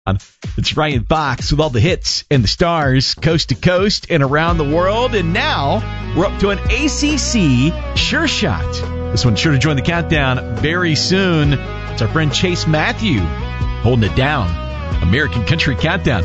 It's Ryan Fox with all the hits and the stars coast to coast and around the world. And now we're up to an ACC Sure Shot. This one's sure to join the countdown very soon. It's our friend Chase Matthew holding it down. American Country Countdown.